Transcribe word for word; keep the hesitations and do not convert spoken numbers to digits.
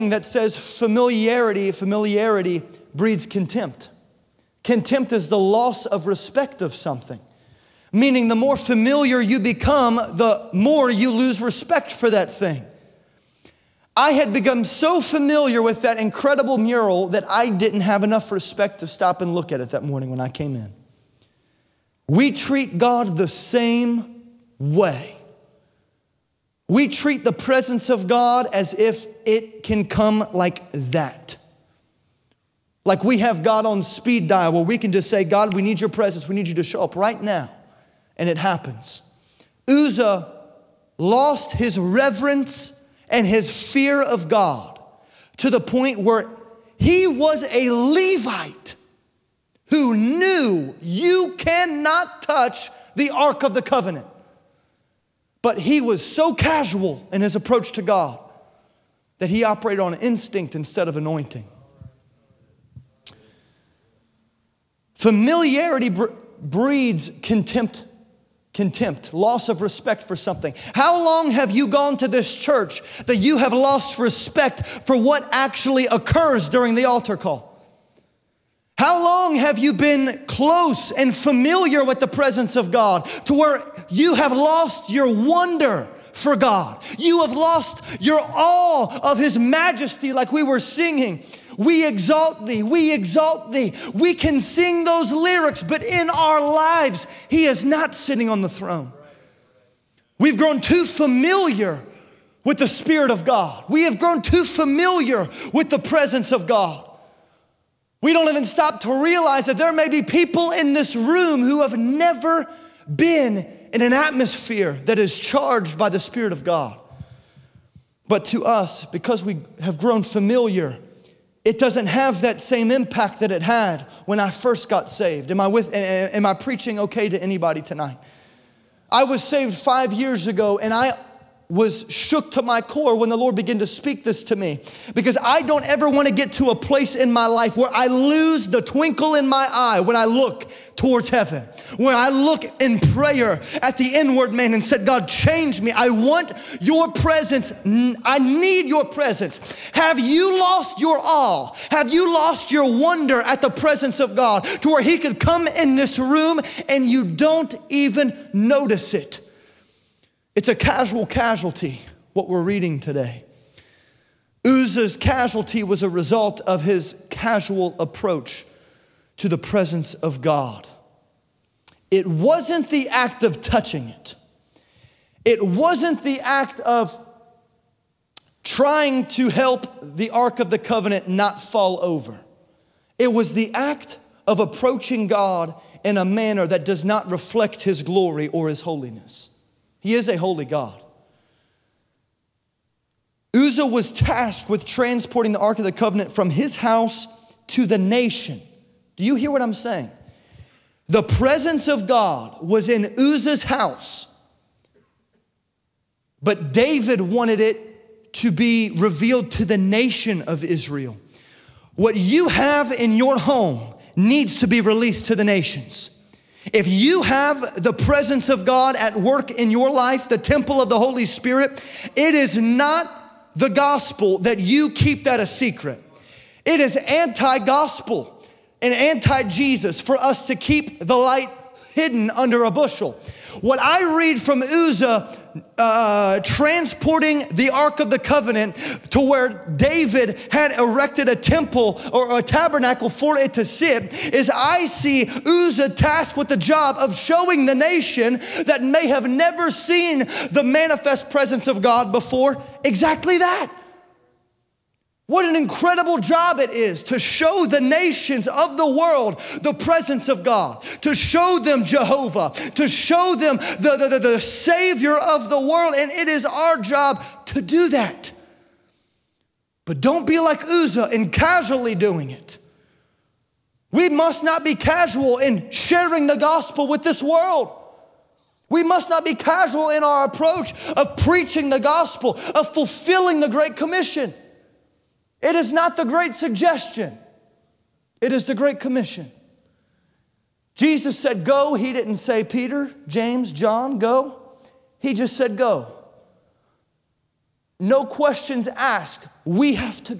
that says familiarity, familiarity breeds contempt. Contempt is the loss of respect of something. Meaning the more familiar you become, the more you lose respect for that thing. I had become so familiar with that incredible mural that I didn't have enough respect to stop and look at it that morning when I came in. We treat God the same way. We treat the presence of God as if it can come like that. Like we have God on speed dial where we can just say, God, we need your presence. We need you to show up right now. And it happens. Uzzah lost his reverence and his fear of God to the point where he was a Levite who knew you cannot touch the Ark of the Covenant. But he was so casual in his approach to God that he operated on instinct instead of anointing. Familiarity breeds contempt. Contempt, loss of respect for something. How long have you gone to this church that you have lost respect for what actually occurs during the altar call? How long have you been close and familiar with the presence of God to where you have lost your wonder for God? You have lost your awe of His majesty, like we were singing. We exalt thee, we exalt thee. We can sing those lyrics, but in our lives, He is not sitting on the throne. We've grown too familiar with the Spirit of God. We have grown too familiar with the presence of God. We don't even stop to realize that there may be people in this room who have never been in an atmosphere that is charged by the Spirit of God. But to us, because we have grown familiar, it doesn't have that same impact that it had when I first got saved. Am I with? Am I preaching okay to anybody tonight? I was saved five years ago, and I was shook to my core when the Lord began to speak this to me, because I don't ever want to get to a place in my life where I lose the twinkle in my eye when I look towards heaven, when I look in prayer at the inward man and said, God, change me. I want your presence. I need your presence. Have you lost your awe? Have you lost your wonder at the presence of God to where He could come in this room and you don't even notice it? It's a casual casualty, what we're reading today. Uzzah's casualty was a result of his casual approach to the presence of God. It wasn't the act of touching it. It wasn't the act of trying to help the Ark of the Covenant not fall over. It was the act of approaching God in a manner that does not reflect His glory or His holiness. He is a holy God. Uzzah was tasked with transporting the Ark of the Covenant from his house to the nation. Do you hear what I'm saying? The presence of God was in Uzzah's house, but David wanted it to be revealed to the nation of Israel. What you have in your home needs to be released to the nations. If you have the presence of God at work in your life, the temple of the Holy Spirit, it is not the gospel that you keep that a secret. It is anti-gospel and anti-Jesus for us to keep the light hidden under a bushel. What I read from Uzzah uh, transporting the Ark of the Covenant to where David had erected a temple or a tabernacle for it to sit is I see Uzzah tasked with the job of showing the nation that may have never seen the manifest presence of God before exactly that. What an incredible job it is to show the nations of the world the presence of God, to show them Jehovah, to show them the, the, the, the Savior of the world. And it is our job to do that. But don't be like Uzzah in casually doing it. We must not be casual in sharing the gospel with this world. We must not be casual in our approach of preaching the gospel, of fulfilling the Great Commission. It is not the great suggestion. It is the Great Commission. Jesus said, go. He didn't say, Peter, James, John, go. He just said, go. no questions asked, we have to